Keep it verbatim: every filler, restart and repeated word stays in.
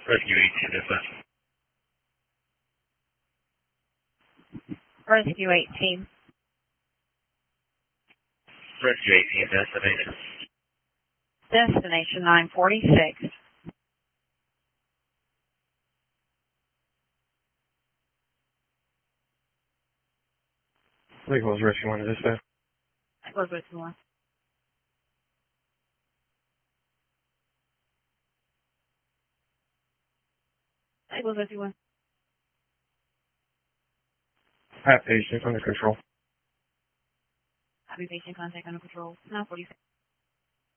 Rescue eighteen, dispatch. Rescue eighteen. Rescue eighteen, destination. Destination nine forty-six. Legal is Rescue one to dispatch. That was Rescue one. That was Rescue one. Have patient under control. Happy patient contact under control. nine forty-six.